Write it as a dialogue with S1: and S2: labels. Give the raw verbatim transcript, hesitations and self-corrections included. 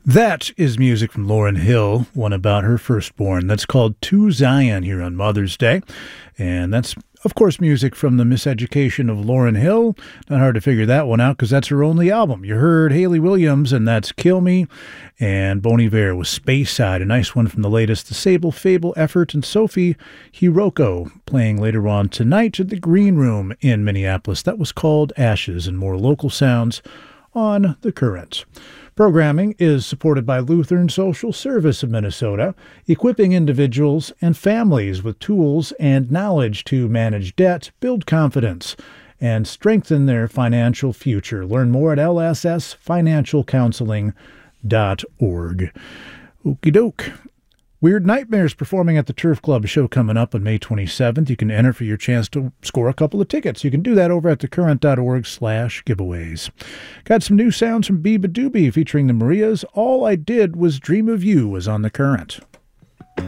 S1: That is music from Lauryn Hill, one about her firstborn. That's called To Zion here on Mother's Day. And that's, of course, music from the Miseducation of Lauryn Hill. Not hard to figure that one out because that's her only album. You heard Hayley Williams, and that's Kill Me. And Bon Iver was Space Side, a nice one from the latest The Sable Fable effort. And Sophie Hiroko playing later on tonight at the Green Room in Minneapolis. That was called Ashes, and more local sounds on The Current. Programming is supported by Lutheran Social Service of Minnesota, equipping individuals and families with tools and knowledge to manage debt, build confidence, and strengthen their financial future. Learn more at L S S financial counseling dot org. Okie doke. Weird Nightmares performing at the Turf Club, show coming up on May twenty-seventh. You can enter for your chance to score a couple of tickets. You can do that over at thecurrent.org slash giveaways. Got some new sounds from Biba Doobie featuring the Marias. All I Did Was Dream of You was on The Current.